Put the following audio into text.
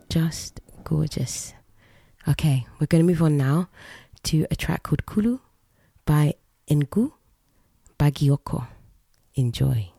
just gorgeous. Okay, we're going to move on now to a track called Kulu by Ngu Bagioko. Enjoy.